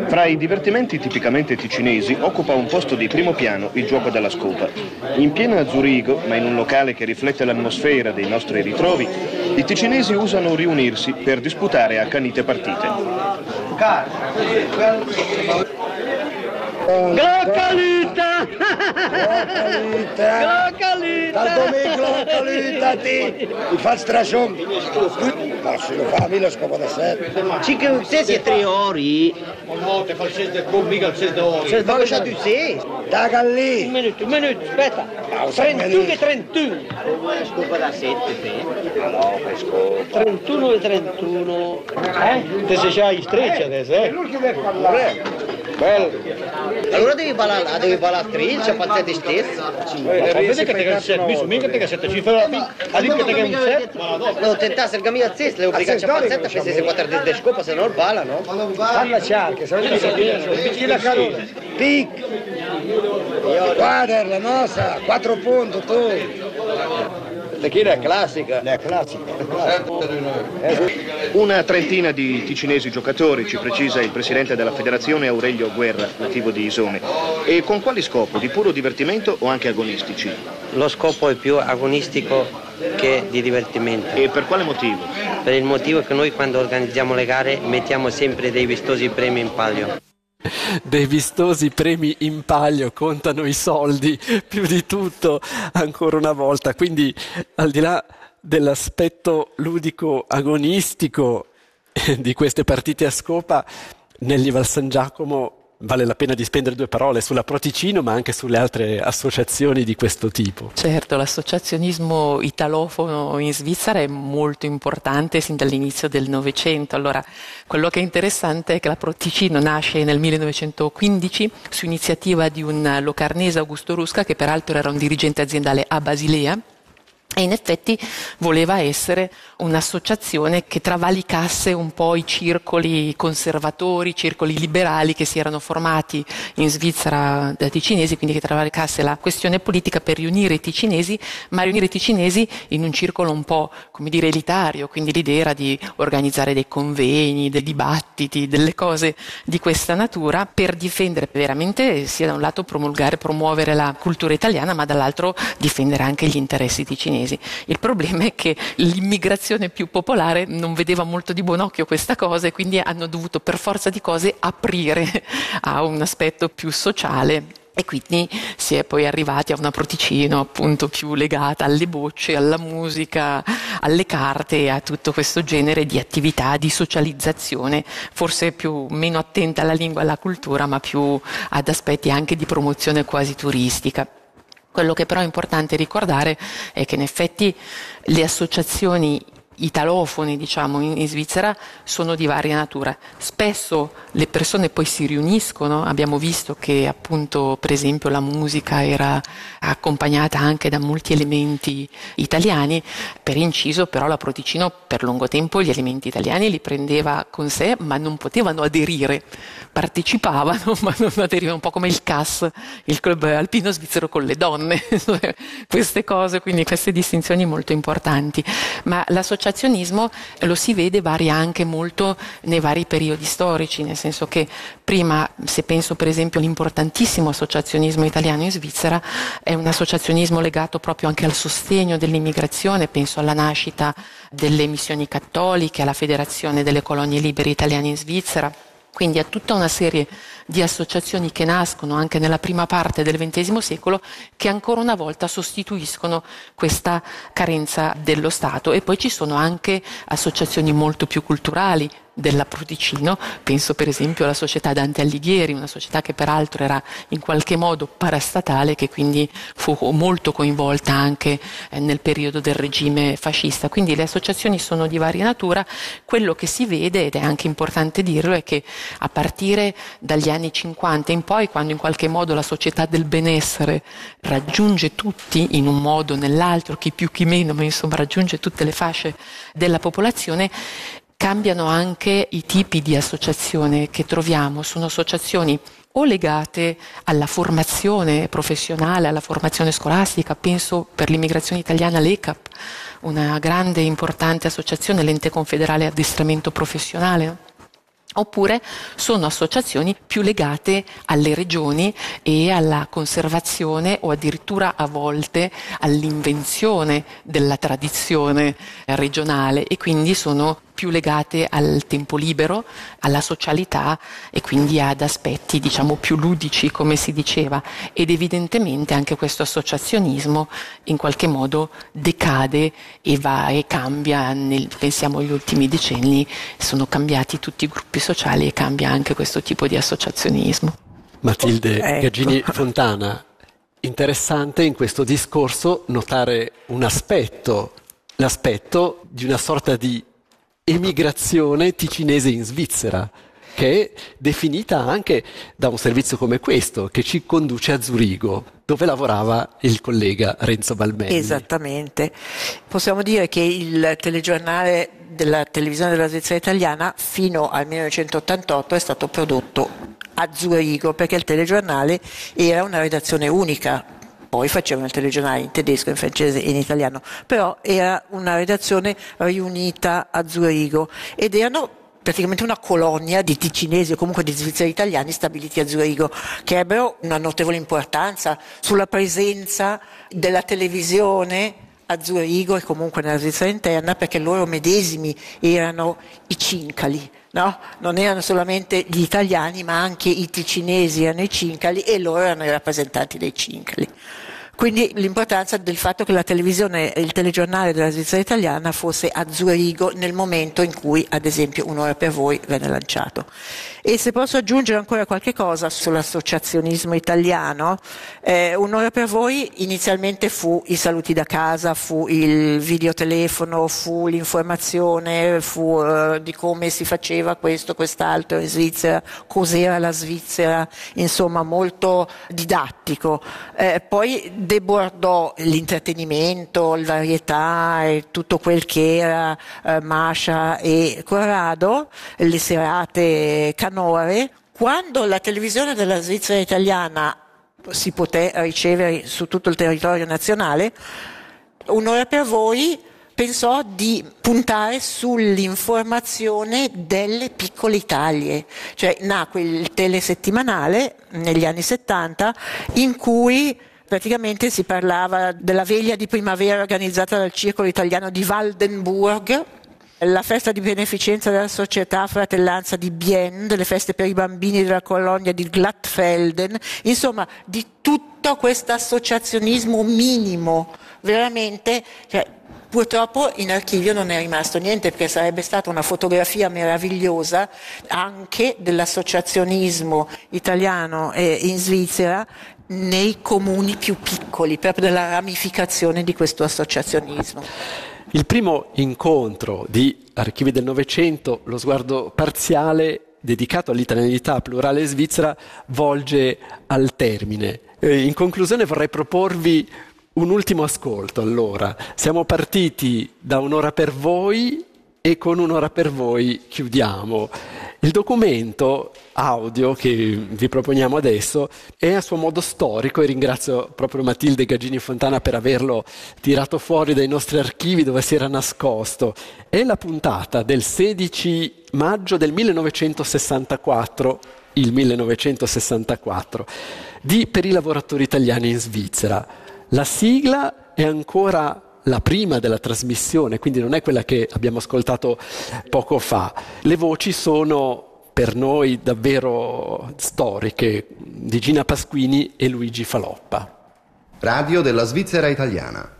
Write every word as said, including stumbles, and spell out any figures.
Fra i divertimenti tipicamente ticinesi occupa un posto di primo piano il gioco della scopa. In piena Zurigo, ma in un locale che riflette l'atmosfera dei nostri ritrovi, i ticinesi usano riunirsi per disputare accanite partite. Glocalita! Glocalita! Glocalita! Daldomì glocalita ti! Mi fa strascion! Ma se lo fa a me lo scopo da sé. Ci che sei tre ore? No, te fa il sei con mica il sei ore. Se sbaglio già tu sei? Taga lì! Un minuto, un minuto, aspetta. trentuno e trentuno. Una scopa da sette, te? No, che scopo. trentuno e trentuno. Eh? Te sei già in streccia adesso, eh? Bello. Allora devi ballare, devi ballare striscia, pazzette stessa. Vedi che te che sei miso, mica te che sei ci fa a dire che te che un set. No, tentasse il gamino a zest, le obbligaci a pazzetta, pensi se quattro di scopa, se no il balla, no? Parla anche, se non sapere. Chi la carota? Pic! Guarda la nostra, quattro punti tu! Tequila è classica. È classica. Una trentina di ticinesi giocatori, ci precisa il presidente della federazione Aurelio Guerra, nativo di Isone. E con quali scopo? Di puro divertimento o anche agonistici? Lo scopo è più agonistico che di divertimento. E per quale motivo? Per il motivo che noi quando organizziamo le gare mettiamo sempre dei vistosi premi in palio. Dei vistosi premi in palio, contano i soldi più di tutto ancora una volta, quindi al di là dell'aspetto ludico agonistico di queste partite a scopa, negli Val San Giacomo vale la pena di spendere due parole sulla Proticino ma anche sulle altre associazioni di questo tipo. Certo, l'associazionismo italofono in Svizzera è molto importante sin dall'inizio del Novecento. Allora, quello che è interessante è che la Proticino nasce nel millenovecentoquindici su iniziativa di un locarnese, Augusto Rusca, che peraltro era un dirigente aziendale a Basilea. E in effetti voleva essere un'associazione che travalicasse un po' i circoli conservatori, i circoli liberali che si erano formati in Svizzera da ticinesi, quindi che travalicasse la questione politica per riunire i ticinesi, ma riunire i ticinesi in un circolo un po', come dire, elitario, quindi l'idea era di organizzare dei convegni, dei dibattiti, delle cose di questa natura per difendere veramente, sia da un lato promulgare, promuovere la cultura italiana, ma dall'altro difendere anche gli interessi ticinesi. Il problema è che l'immigrazione più popolare non vedeva molto di buon occhio questa cosa e quindi hanno dovuto per forza di cose aprire a un aspetto più sociale. E quindi si è poi arrivati a una Proticino appunto più legata alle bocce, alla musica, alle carte e a tutto questo genere di attività di socializzazione, forse più meno attenta alla lingua e alla cultura, ma più ad aspetti anche di promozione quasi turistica. Quello che però è importante ricordare è che in effetti le associazioni italofoni, diciamo, in, in Svizzera sono di varia natura. Spesso le persone poi si riuniscono, abbiamo visto che appunto per esempio la musica era accompagnata anche da molti elementi italiani, per inciso però la Proticino per lungo tempo gli elementi italiani li prendeva con sé ma non potevano aderire, partecipavano ma non aderivano, un po' come il C A S, il club alpino svizzero con le donne, queste cose, quindi queste distinzioni molto importanti. Ma l'associazionismo lo si vede varia anche molto nei vari periodi storici, nel senso che prima, se penso per esempio all'importantissimo associazionismo italiano in Svizzera, è un associazionismo legato proprio anche al sostegno dell'immigrazione, penso alla nascita delle missioni cattoliche, alla Federazione delle Colonie Libere Italiane in Svizzera, quindi a tutta una serie di associazioni che nascono anche nella prima parte del ventesimo secolo che ancora una volta sostituiscono questa carenza dello Stato. E poi ci sono anche associazioni molto più culturali della Proticino, penso per esempio alla società Dante Alighieri, una società che peraltro era in qualche modo parastatale, che quindi fu molto coinvolta anche nel periodo del regime fascista. Quindi le associazioni sono di varia natura. Quello che si vede, ed è anche importante dirlo, è che a partire dagli anni cinquanta in poi, quando in qualche modo la società del benessere raggiunge tutti in un modo o nell'altro, chi più chi meno, ma insomma raggiunge tutte le fasce della popolazione, cambiano anche i tipi di associazione che troviamo. Sono associazioni o legate alla formazione professionale, alla formazione scolastica, penso per l'immigrazione italiana l'E C A P, una grande e importante associazione, l'ente confederale addestramento professionale, Oppure sono associazioni più legate alle regioni e alla conservazione o addirittura a volte all'invenzione della tradizione regionale, e quindi sono più legate al tempo libero, alla socialità e quindi ad aspetti diciamo più ludici, come si diceva, ed evidentemente anche questo associazionismo in qualche modo decade e va e cambia, nel, pensiamo agli ultimi decenni sono cambiati tutti i gruppi sociali e cambia anche questo tipo di associazionismo. Matilde Ecco. Gaggini Fontana, interessante in questo discorso notare un aspetto, l'aspetto di una sorta di emigrazione ticinese in Svizzera, che è definita anche da un servizio come questo, che ci conduce a Zurigo, dove lavorava il collega Renzo Balmelli. Esattamente. Possiamo dire che il telegiornale della televisione della Svizzera italiana fino al millenovecentottantotto è stato prodotto a Zurigo, perché il telegiornale era una redazione unica. Poi facevano il telegiornale in tedesco, in francese e in italiano, però era una redazione riunita a Zurigo ed erano praticamente una colonia di ticinesi o comunque di svizzeri italiani stabiliti a Zurigo, che ebbero una notevole importanza sulla presenza della televisione a Zurigo e comunque nella Svizzera interna, perché loro medesimi erano i cincali. No? Non erano solamente gli italiani, ma anche i ticinesi erano i cincali e loro erano i rappresentanti dei cincali. Quindi l'importanza del fatto che la televisione e il telegiornale della Svizzera italiana fosse a Zurigo nel momento in cui, ad esempio, Un'ora per voi venne lanciato. E se posso aggiungere ancora qualche cosa sull'associazionismo italiano, eh, Un'ora per voi inizialmente fu i saluti da casa, fu il videotelefono, fu l'informazione, fu eh, di come si faceva questo, quest'altro in Svizzera, cos'era la Svizzera, insomma molto didattico. Eh, poi debordò l'intrattenimento, il varietà e tutto quel che era eh, Mascia e Corrado, le serate canore. Quando la televisione della Svizzera italiana si poté ricevere su tutto il territorio nazionale, Un'ora per voi pensò di puntare sull'informazione delle piccole Italie, cioè nacque il telesettimanale negli anni settanta in cui praticamente si parlava della veglia di primavera organizzata dal Circolo Italiano di Waldenburg, la festa di beneficenza della Società Fratellanza di Bienne, delle feste per i bambini della colonia di Glattfelden, insomma di tutto questo associazionismo minimo, veramente, cioè, purtroppo in archivio non è rimasto niente, perché sarebbe stata una fotografia meravigliosa anche dell'associazionismo italiano e in Svizzera nei comuni più piccoli, proprio della ramificazione di questo associazionismo. Il primo incontro di Archivi del Novecento, lo sguardo parziale dedicato all'italianità plurale svizzera, volge al termine. Eh, in conclusione vorrei proporvi un ultimo ascolto. Allora, siamo partiti da Un'ora per voi e con Un'ora per voi chiudiamo. Il documento audio che vi proponiamo adesso è a suo modo storico e ringrazio proprio Matilde Gaggini Fontana per averlo tirato fuori dai nostri archivi dove si era nascosto. È la puntata del sedici maggio del millenovecentosessantaquattro, il millenovecentosessantaquattro, di Per i lavoratori italiani in Svizzera. La sigla è ancora la prima della trasmissione, quindi non è quella che abbiamo ascoltato poco fa. Le voci sono per noi davvero storiche, di Gina Pasquini e Luigi Faloppa. Radio della Svizzera Italiana.